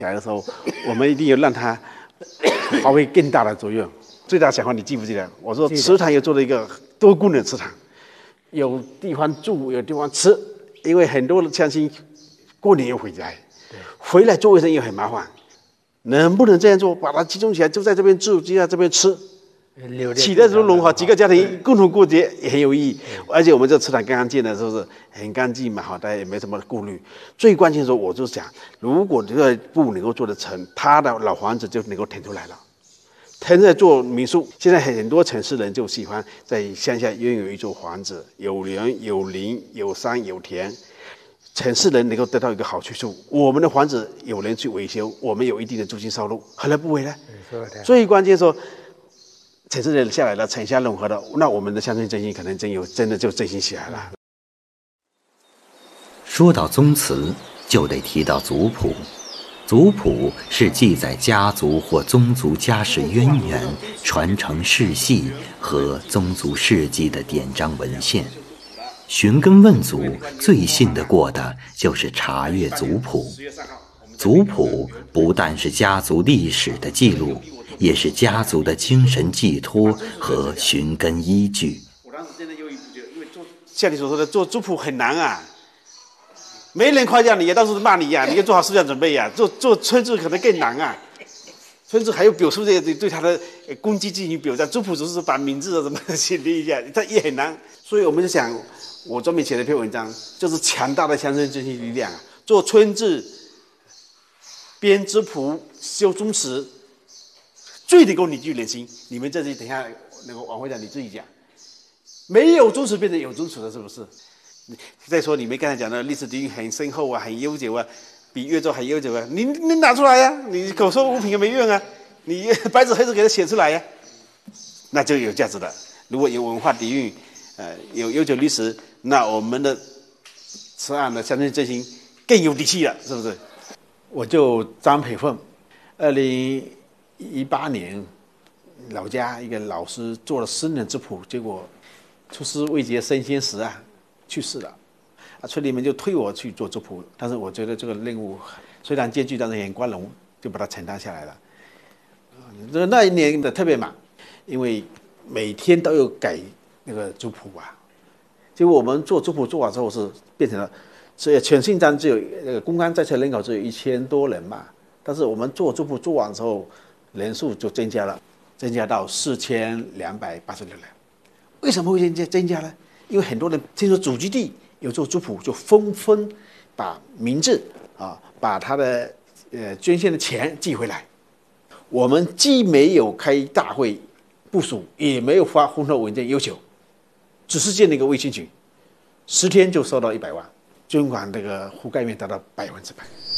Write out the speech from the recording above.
来的时候，我们一定要让它发挥更大的作用。最大想法你记不记得？我说祠堂又做了一个多功能祠堂，有地方住，有地方吃，因为很多的乡亲过年又回来，回来做卫生又很麻烦，能不能这样做？把它集中起来，就在这边住，就在这边吃。起的时候融合几个家庭共同过节也很有意义，而且我们这祠堂刚刚建的时候是很干净嘛，大家也没什么顾虑。最关键的时候，我就想，如果这个部能够做得成，他的老房子就能够腾出来了，腾出来做民宿。现在很多城市人就喜欢在乡下拥有一座房子，有人有林有山有田。城市人能够得到一个好去处，我们的房子有人去维修，我们有一定的租金收入，何乐不为呢？最关键说。城市人下来了，城乡融合了，那我们的乡村振兴可能真的就振兴起来了。 说到宗祠，就得提到族谱。族谱是记载家族或宗族家世渊源、传承世系和宗族事迹的典章文献。寻根问祖，最信得过的就是查阅族谱。族谱不但是家族历史的记录，也是家族的精神寄托和寻根依据。 我当时真的因为像你所说的做族谱很难啊，没人夸奖你，也到处骂你呀，你要做好思想准备呀。做村志可能更难啊，村志还有表述这对他的功绩进行表彰，族谱只是把名字啊什么写一下，它也很难。所以我们就想，我专门写了一篇文章，就是强大的乡村振兴力量啊，做村志、编族谱、修宗祠。最能够凝聚人心，你们这里等一下那个王会长你自己讲，没有宗祠变成有宗祠了，是不是？再说你们刚才讲的历史底蕴很深厚啊，很悠久啊，比越州还悠久啊，你拿出来呀、啊，你口说无凭也没用啊，你白纸黑字给它写出来呀、啊，那就有价值了。如果有文化底蕴，有悠久历史，那我们的此案的乡村振兴更有底气了，是不是？我就张培凤，2018年，老家一个老师做了10年族谱，结果出师未捷身先死啊，去世了。村里面就推我去做族谱，但是我觉得这个任务虽然艰巨，但是很光荣，就把它承担下来了。那一年的特别忙，因为每天都有改那个族谱啊。结果我们做族谱做完之后是变成了，所以全信章只有那个公安在册人口只有1000多人嘛，但是我们做族谱做完之后。人数就增加了，增加到4286人。为什么会增加呢？因为很多人听说祖籍地有做族谱，就纷纷把名字把他的捐献的钱寄回来。我们既没有开大会部署，也没有发封套文件要求，只是建了一个微信群，10天就收到100万，捐款这个覆盖面达到100%。